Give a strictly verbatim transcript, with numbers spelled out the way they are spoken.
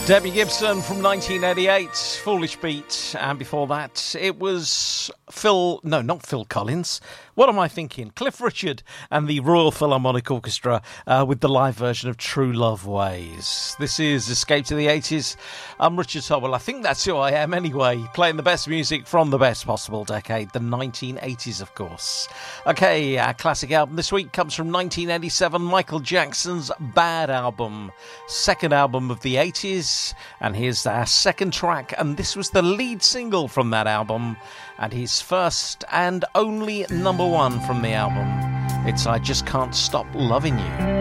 Debbie Gibson from nineteen eighty-eight, Foolish Beat, and before that it was Phil, no, not Phil Collins, what am I thinking? Cliff Richard and the Royal Philharmonic Orchestra uh, with the live version of True Love Ways. This is Escape to the eighties. I'm Richard Howell. I think that's who I am anyway, playing the best music from the best possible decade, the nineteen eighties, of course. Okay, our classic album this week comes from nineteen eighty-seven, Michael Jackson's Bad Album, second album of the eighties, and here's our second track, and this was the lead single from that album, and his first and only number one from the album. It's I Just Can't Stop Loving You.